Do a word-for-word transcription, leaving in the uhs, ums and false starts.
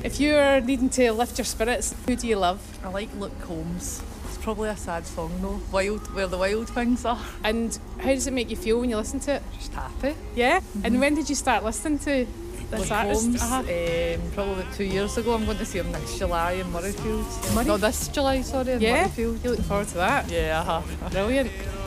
If you're needing to lift your spirits, who do you love? I like Luke Combs. It's probably a sad song though. Wild, Where the Wild Things Are. And how does it make you feel when you listen to it? Just happy. Yeah? Mm-hmm. And when did you start listening to this Luke artist? Combs, Uh-huh. um, probably two years ago. I'm going to see him next July in Murrayfield. Murray- No, this July, sorry, in Yeah? Murrayfield. You looking forward to that? Yeah, uh-huh. Brilliant.